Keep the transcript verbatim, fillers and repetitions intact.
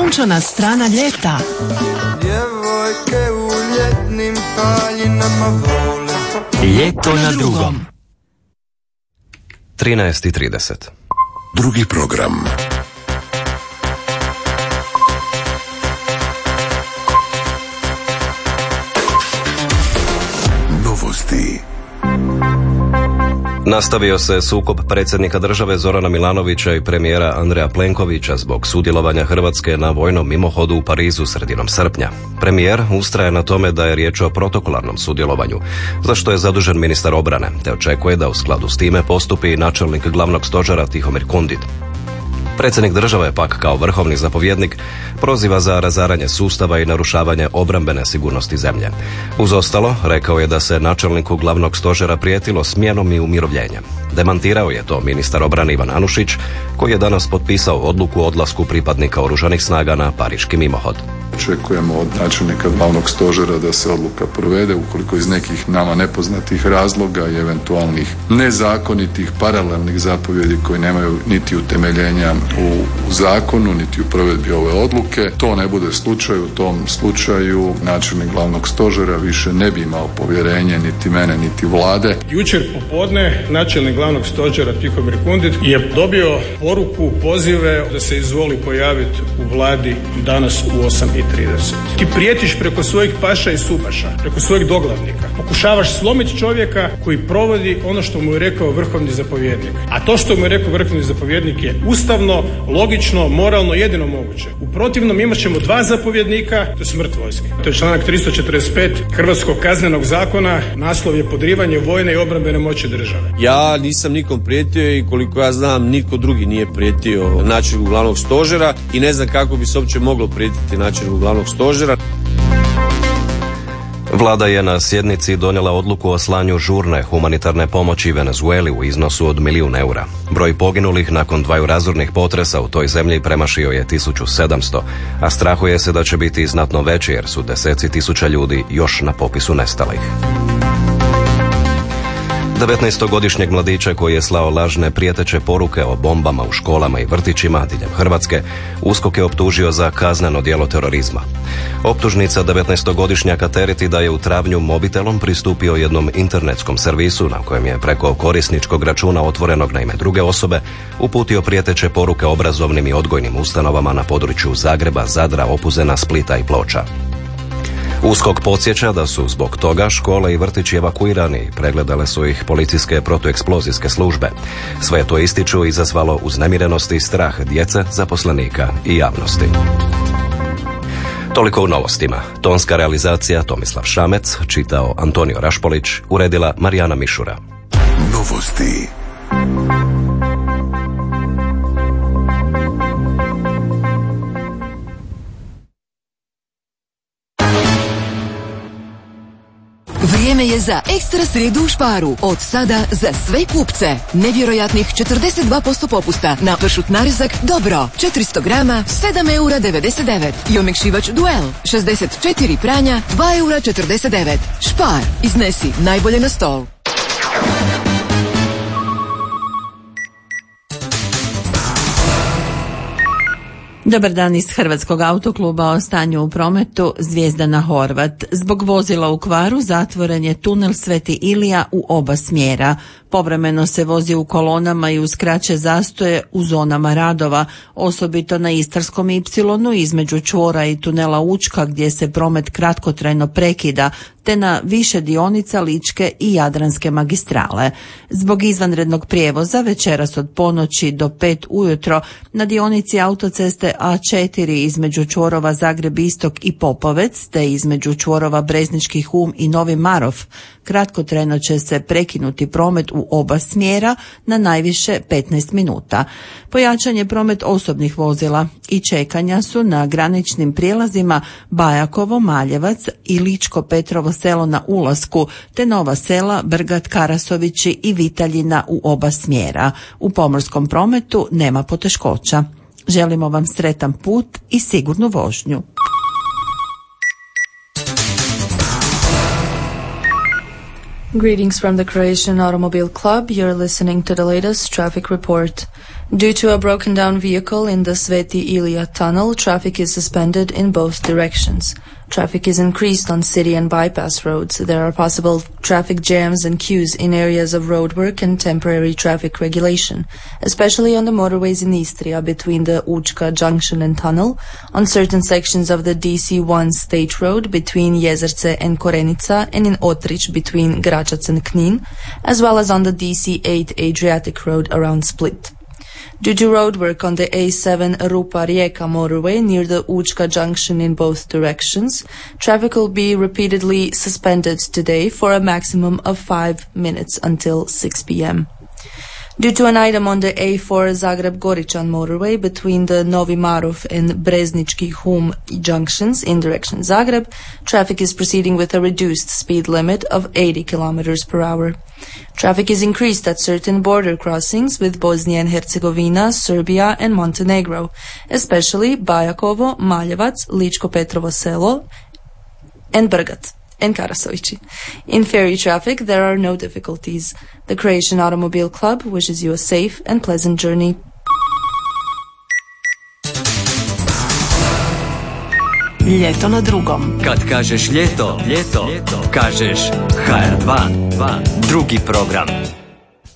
sunčana strana ljeta. Djevojke u ljetnim haljinama vole. Ljeto na drugom. trinaest i trideset. Drugi program. Novosti. Nastavio se sukob predsjednika države Zorana Milanovića i premijera Andreja Plenkovića zbog sudjelovanja Hrvatske na vojnom mimohodu u Parizu sredinom srpnja. Premijer ustraje na tome da je riječ o protokolarnom sudjelovanju, za što je zadužen ministar obrane, te očekuje da u skladu s time postupi načelnik glavnog stožera Tihomir Kundit. Predsjednik države pak kao vrhovni zapovjednik proziva za razaranje sustava i narušavanje obrambene sigurnosti zemlje. Uz ostalo, rekao je da se načelniku glavnog stožera prijetilo smjenom i umirovljenjem. Demantirao je to ministar obrane Ivan Anušić, koji je danas potpisao odluku o odlasku pripadnika oružanih snaga na pariški mimohod. Očekujemo od načelnika glavnog stožera da se odluka provede ukoliko iz nekih nama nepoznatih razloga i eventualnih nezakonitih paralelnih zapovjedi koji nemaju niti utemeljenja u, u zakonu niti u provedbi ove odluke. To ne bude slučaj, u tom slučaju načelnik glavnog stožera više ne bi imao povjerenje niti mene niti vlade. Jučer popodne načelnik glavnog stožera Tihomir Kundit je dobio poruku, pozive da se izvoli pojaviti u vladi danas u osam i trideset. Ti prijetiš preko svojih paša i supaša, preko svojih doglavnika. Pokušavaš slomiti čovjeka koji provodi ono što mu je rekao vrhovni zapovjednik. A to što mu je rekao vrhovni zapovjednik je ustavno, logično, moralno, jedino moguće. U protivnom imat ćemo dva zapovjednika, to je smrt vojske. To je članak tristo četrdeset pet Hrvatskog kaznenog zakona, naslov je podrivanje vojne i obrambene moći države. Ja nisam nikom prijetio i koliko ja znam nitko drugi nije prijetio načelniku glavnog stožera i ne znam kako bi se uopće moglo prijetiti načelniku glavnog stožera. Vlada je na sjednici donijela odluku o slanju žurne humanitarne pomoći Venezueli u iznosu od milijun eura. Broj poginulih nakon dvaju razornih potresa u toj zemlji premašio je tisuću sedamsto, a strahuje se da će biti znatno veći jer su deseci tisuća ljudi još na popisu nestalih. devetnaestogodišnjeg mladića koji je slao lažne prijeteće poruke o bombama u školama i vrtićima diljem Hrvatske, USKOK je optužio za kazneno djelo terorizma. Optužnica devetnaestogodišnjaka tereti da je u travnju mobitelom pristupio jednom internetskom servisu na kojem je preko korisničkog računa otvorenog na ime druge osobe uputio prijeteće poruke obrazovnim i odgojnim ustanovama na području Zagreba, Zadra, Opuzena, Splita i Ploča. USKOK podsjeća da su zbog toga škole i vrtići evakuirani i pregledale su ih policijske protueksplozijske službe. Sve to ističu i izazvalo uznemirenost i strah djece, zaposlenika i javnosti. Toliko u novostima. Tonska realizacija Tomislav Šamec, čitao Antonio Rašpolić, uredila Marijana Mišura. Novosti. Vrijeme je za ekstra srijedu u Sparu. Od sada za sve kupce. Nevjerojatnih četrdeset dva posto popusta na pršut narezak Dobro. četiristo grama, sedam eura devedeset devet. I omekšivač Duel, šezdeset četiri pranja, dva eura četrdeset devet. Spar, iznesi najbolje na stol. Dobar dan iz Hrvatskog autokluba o stanju u prometu. Zvijezdana Horvat. Zbog vozila u kvaru zatvoren je tunel Sveti Ilija u oba smjera. Povremeno se vozi u kolonama i uz kraće zastoje u zonama radova, osobito na Istarskom ipsilonu između čvora i tunela Učka gdje se promet kratkotrajno prekida, te na više dionica Ličke i Jadranske magistrale. Zbog izvanrednog prijevoza večeras od ponoći do pet ujutro na dionici autoceste A četiri između čvorova Zagreb Istok i Popovec, te između čvorova Breznički Hum i Novi Marof, kratkotrajno će se prekinuti promet u oba smjera na najviše petnaest minuta. Pojačan je promet osobnih vozila i čekanja su na graničnim prijelazima Bajakovo, Maljevac i Ličko Petrovo selo na ulasku, te Nova Sela, Brgat, Karasovići i Vitaljina u oba smjera. U pomorskom prometu nema poteškoća. Želimo vam sretan put i sigurnu vožnju. Greetings from the Croatian Automobile Club. You're listening to the latest traffic report. Due to a broken down vehicle in the Sveti Ilija tunnel, traffic is suspended in both directions. Traffic is increased on city and bypass roads. There are possible traffic jams and queues in areas of roadwork and temporary traffic regulation, especially on the motorways in Istria between the Učka junction and tunnel, on certain sections of the D C one state road between Jezerce and Korenica, and in Otrich between Gračac and Knin, as well as on the D C eight Adriatic road around Split. Due to roadwork on the A seven Rupa-Rijeka motorway near the Učka junction in both directions, traffic will be repeatedly suspended today for a maximum of five minutes until six p.m. Due to an item on the A four Zagreb-Goričan motorway between the Novi Marof and Breznički Hum junctions in direction Zagreb, traffic is proceeding with a reduced speed limit of eighty kilometers per hour. Traffic is increased at certain border crossings with Bosnia and Herzegovina, Serbia and Montenegro, especially Bajakovo, Maljevac, Ličko Petrovo Selo and Brgat and Karasovići. In ferry traffic, there are no difficulties. The Croatian Automobile Club wishes you a safe and pleasant journey. Ljeto na drugom. Kad kažeš ljeto, ljeto, ljeto. Kažeš H R dva, drugi program.